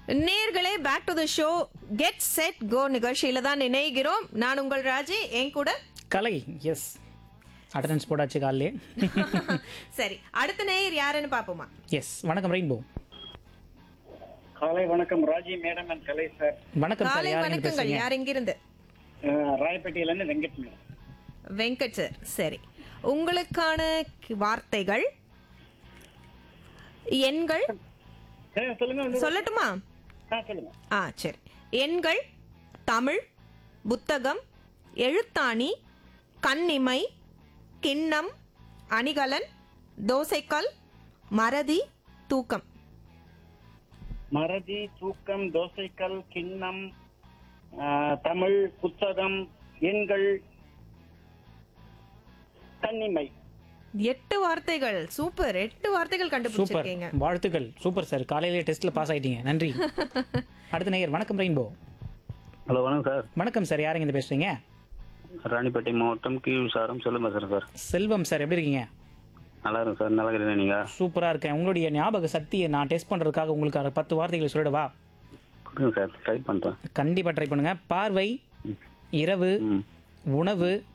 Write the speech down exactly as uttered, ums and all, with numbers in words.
நேர்களே, back to the show get set go நிகழ்ச்சியில தான் இணைகிறோம். நான் உங்கள் ராஜி, என் கூட கலை. எஸ், அட்டண்டன்ஸ் போடாச்சு காலையே. சரி, அடுத்த நேயர் யாருன்னு பாப்போமா? எஸ், வணக்கம் ரெயின்போ. காலை வணக்கம் Raji madam and Kalai sir. வணக்கம் சார், காலை யார் வணக்கங்கள். பேசுறீங்க? யார் எங்கிருந்து? அஹ், ராயப்பேட்டையில இருந்து வெங்கட் மேடம். வெங்கட் சார். சரி, உங்களுக்கான கி- வார்த்தைகள் எண்கள். அஹ், சொல்லுங்க வந்து- சொல்லட்டுமா? ஆ, சொல்லுங்க. ஆ சரி. எண்கள், தமிழ், புத்தகம், எழுத்தாணி, கண்ணிமை, கிண்ணம், அணிகலன், தோசைக்கல், மறதி, தூக்கம். மறதி, தூக்கம், தோசைக்கல், கிண்ணம், அஹ், தமிழ், புத்தகம், எண்கள், தன்னிமை. எட்டு வார்த்தைகள். சூப்பர், எட்டு வார்த்தைகள் சூப்பர், கண்டுபிடிச்சிருக்கீங்க. வாழ்த்துக்கள். சூப்பர் சார், காலையிலே டெஸ்ட்ல பாஸ் ஆயிட்டீங்க. நன்றி. அடுத்த நேயர், வணக்கம் ரெயின்போ. ஹலோ வணக்கம் சார். வணக்கம் சார், யாருங்க இருந்து பேசுறீங்க? ராணிப்பேட்டை மாவட்டம் கீழ் சாரம் செல்லும் பேசுறேன் சார். செல்வம் சார், எப்படி இருக்கீங்க? நல்லா இருக்கும் சார். நல்லா இருக்கிறேன். நீங்க? சூப்பரா இருக்கேன். உங்களுடைய ஞாபக சக்தியை நான் டெஸ்ட் பண்றதுக்காக உங்களுக்கு ஒரு பத்து வார்த்தைகளை சொல்லிடவா? கொடுங்க சார், ட்ரை பண்றேன். கண்டிப்பா ட்ரை பண்ணுங்க. பார்வை, இரவு, ம் உணவு,